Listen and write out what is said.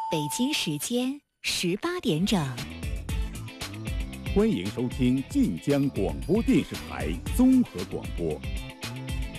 北京时间18点整。 欢迎收听晋江广播电视台综合广播